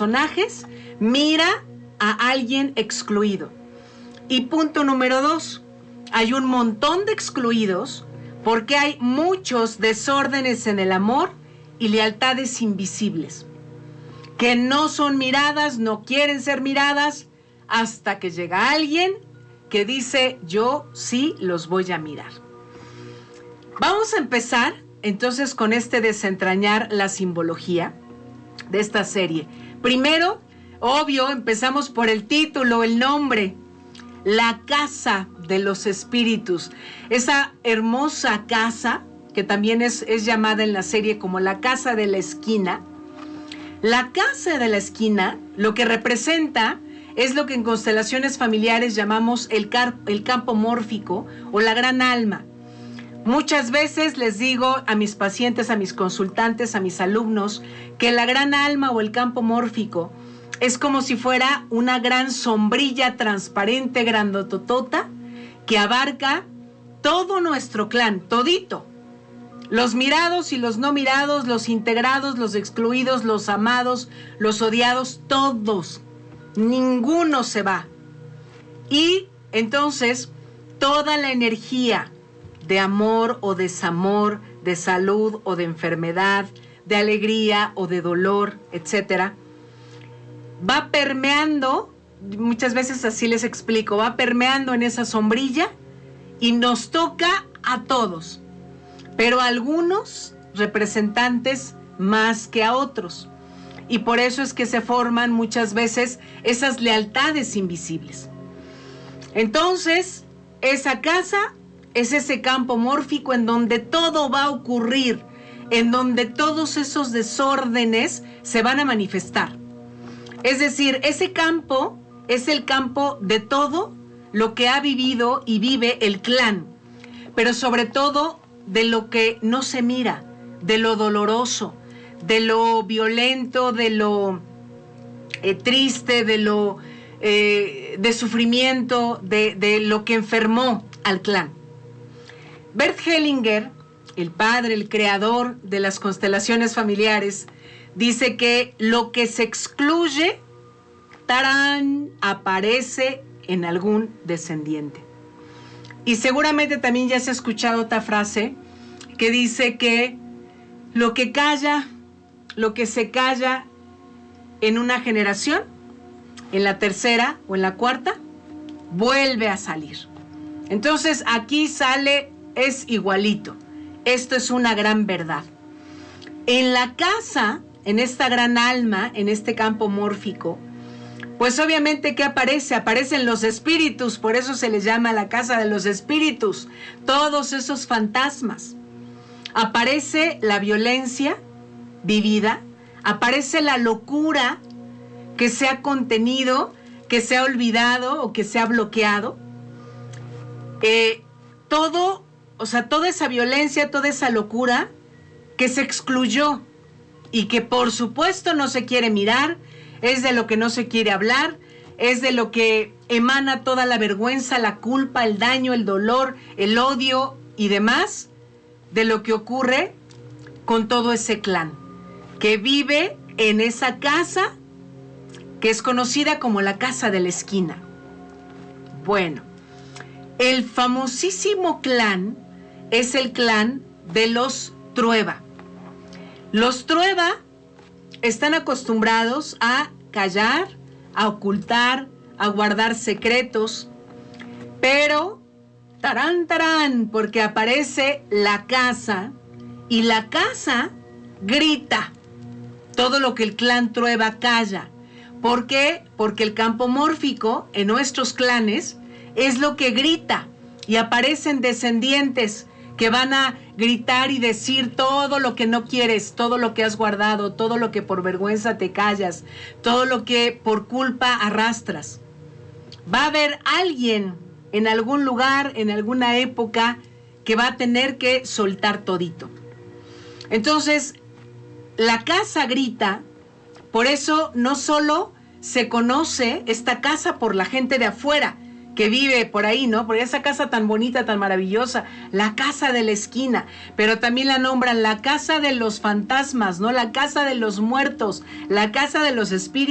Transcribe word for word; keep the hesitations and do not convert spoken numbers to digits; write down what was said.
personajes mira a alguien excluido. Y punto número dos, hay un montón de excluidos porque hay muchos desórdenes en el amor y lealtades invisibles, que no son miradas, no quieren ser miradas, hasta que llega alguien que dice, yo sí los voy a mirar. Vamos a empezar entonces con este desentrañar la simbología de esta serie. Primero, obvio, empezamos por el título, el nombre, la casa de los espíritus. Esa hermosa casa, que también es, es llamada en la serie como la casa de la esquina. La casa de la esquina, lo que representa es lo que en constelaciones familiares llamamos el, car- el campo mórfico o la gran alma. Muchas veces les digo a mis pacientes, a mis consultantes, a mis alumnos, que la gran alma o el campo mórfico es como si fuera una gran sombrilla transparente, grandototota, que abarca todo nuestro clan, todito. Los mirados y los no mirados, los integrados, los excluidos, los amados, los odiados, todos. Ninguno se va. Y entonces toda la energía de amor o desamor, de salud o de enfermedad, de alegría o de dolor, etcétera, va permeando, muchas veces así les explico, va permeando en esa sombrilla y nos toca a todos, pero a algunos representantes más que a otros. Y por eso es que se forman muchas veces esas lealtades invisibles. Entonces, esa casa es ese campo mórfico en donde todo va a ocurrir, en donde todos esos desórdenes se van a manifestar. Es decir, ese campo es el campo de todo lo que ha vivido y vive el clan, pero sobre todo de lo que no se mira, de lo doloroso, de lo violento, de lo eh, triste, de lo eh, de sufrimiento, de, de lo que enfermó al clan. Bert Hellinger, el padre, el creador de las constelaciones familiares, dice que lo que se excluye, tarán, aparece en algún descendiente. Y seguramente también ya se ha escuchado otra frase que dice que lo que calla, lo que se calla en una generación, en la tercera o en la cuarta, vuelve a salir. Entonces aquí sale, es igualito. Esto es una gran verdad. En la casa, en esta gran alma, en este campo mórfico, pues obviamente ¿qué aparece? Aparecen los espíritus, por eso se les llama la casa de los espíritus, todos esos fantasmas. Aparece la violencia vivida, aparece la locura que se ha contenido, que se ha olvidado o que se ha bloqueado. Eh, todo, o sea, toda esa violencia, toda esa locura que se excluyó y que por supuesto no se quiere mirar, es de lo que no se quiere hablar, es de lo que emana toda la vergüenza, la culpa, el daño, el dolor, el odio y demás, de lo que ocurre con todo ese clan que vive en esa casa que es conocida como la casa de la esquina. Bueno, el famosísimo clan es el clan de los Trueba. Los Trueba están acostumbrados a callar, a ocultar, a guardar secretos, pero tarán, tarán, porque aparece la casa y la casa grita todo lo que el clan Trueba calla. ¿Por qué? Porque el campo mórfico en nuestros clanes es lo que grita y aparecen descendientes que van a gritar y decir todo lo que no quieres, todo lo que has guardado, todo lo que por vergüenza te callas, todo lo que por culpa arrastras. Va a haber alguien en algún lugar, en alguna época, que va a tener que soltar todito. Entonces, la casa grita, por eso no solo se conoce esta casa por la gente de afuera, que vive por ahí, ¿no? Por esa casa tan bonita, tan maravillosa, la casa de la esquina, pero también la nombran la casa de los fantasmas, ¿no? La casa de los muertos, la casa de los espíritus.